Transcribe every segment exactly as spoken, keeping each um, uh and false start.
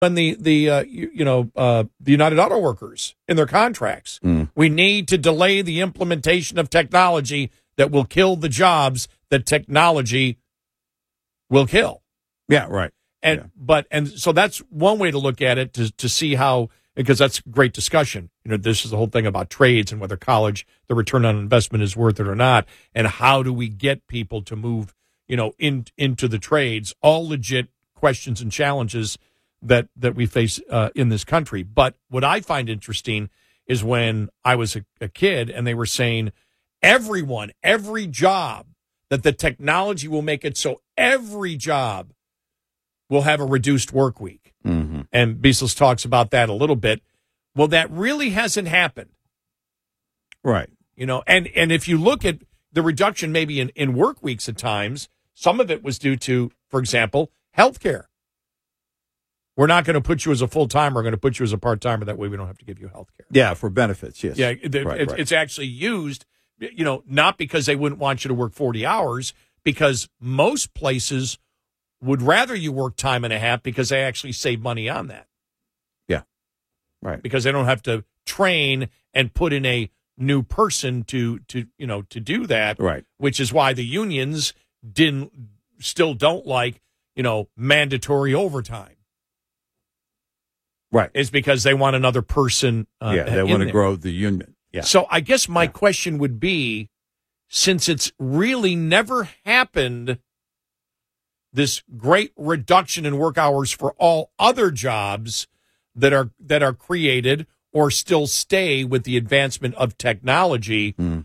And the the uh, you, you know uh, the United Auto Workers in their contracts. Mm. We need to delay the implementation of technology that will kill the jobs that technology will kill. Yeah, right. And yeah. but and so that's one way to look at it to to see how, because that's great discussion. You know, this is the whole thing about trades and whether college, the return on investment is worth it or not, and how do we get people to move, you know, in into the trades. All legit questions and challenges that that we face uh, in this country. But what I find interesting is when I was a, a kid and they were saying everyone, every job, that the technology will make it so every job will have a reduced work week. Mm-hmm. And Beasless talks about that a little bit. Well, that really hasn't happened. Right. You know, and, and if you look at the reduction maybe in, in work weeks at times, some of it was due to, for example, healthcare. We're not going to put you as a full-timer. We're going to put you as a part-timer. That way we don't have to give you health care. Yeah, for benefits, yes. Yeah, it, right, it's, right. it's actually used, you know, not because they wouldn't want you to work forty hours, because most places would rather you work time and a half because they actually save money on that. Yeah, right. Because they don't have to train and put in a new person to, to you know, to do that. Right. Which is why the unions didn't, still don't like, you know, mandatory overtime. Right. Is because they want another person. Uh, yeah, they want to grow the union. Yeah. So I guess my yeah. question would be, since it's really never happened, this great reduction in work hours for all other jobs that are that are created or still stay with the advancement of technology, mm.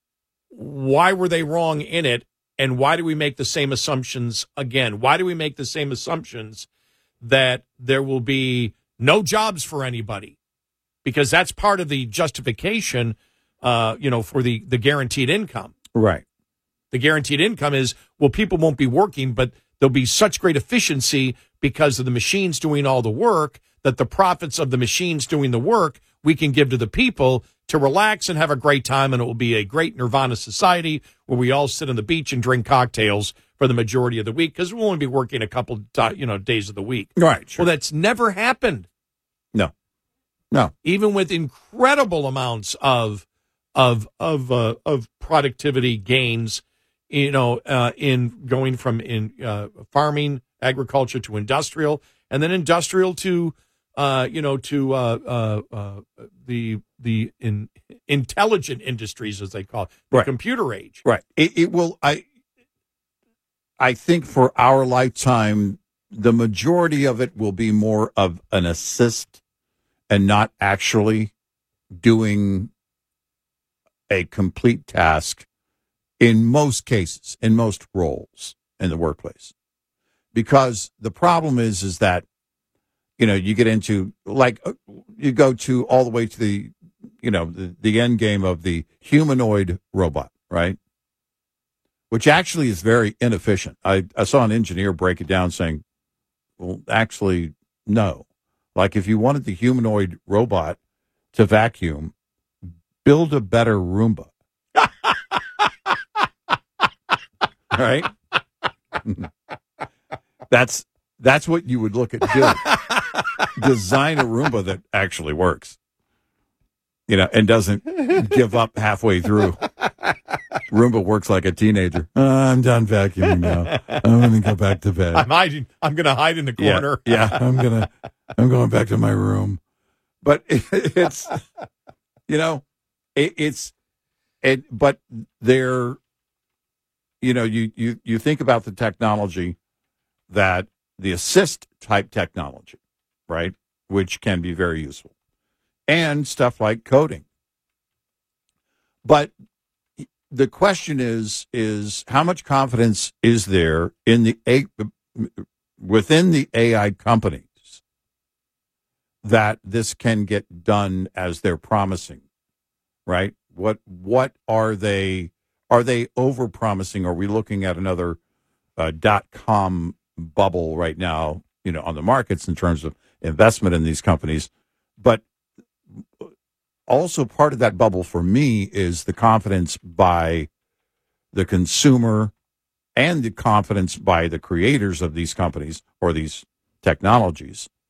why were they wrong in it? And why do we make the same assumptions again? Why do we make the same assumptions that there will be no jobs for anybody? Because that's part of the justification, uh, you know, for the, the guaranteed income. Right. The guaranteed income is, well, people won't be working, but there'll be such great efficiency because of the machines doing all the work that the profits of the machines doing the work we can give to the people to relax and have a great time, and it will be a great nirvana society where we all sit on the beach and drink cocktails for the majority of the week because we'll only be working a couple, you know, days of the week. Right. Sure. Well, that's never happened. No. No. Even with incredible amounts of of of uh, of productivity gains, you know, uh, in going from in uh, farming, agriculture to industrial, and then industrial to uh, you know to uh, uh, uh, the the in, intelligent industries, as they call it, the right. computer age. Right. It, it will. I I think for our lifetime, the majority of it will be more of an assist and not actually doing a complete task in most cases, in most roles in the workplace. Because the problem is, is that, you know, you get into, like, you go to all the way to the, you know, the, the end game of the humanoid robot, right? Which actually is very inefficient. I, I saw an engineer break it down saying, well, actually, no. Like, if you wanted the humanoid robot to vacuum, build a better Roomba. Right? That's that's what you would look at doing. Design a Roomba that actually works. You know, and doesn't give up halfway through. Roomba works like a teenager. Uh, I'm done vacuuming now. I'm going to go back to bed. I'm hiding. I'm going to hide in the corner. Yeah, yeah I'm going to. I'm going back to my room. But it, it's, you know, it, it's, it. But they're, you know, you you you think about the technology that the assist type technology, right, which can be very useful, and stuff like coding. But the question is, is how much confidence is there in the A, within the A I companies that this can get done as they're promising, right? What what are they? Are they over promising? Are we looking at another uh, dot com bubble right now? You know, on the markets in terms of investment in these companies, but also part of that bubble for me is the confidence by the consumer and the confidence by the creators of these companies or these technologies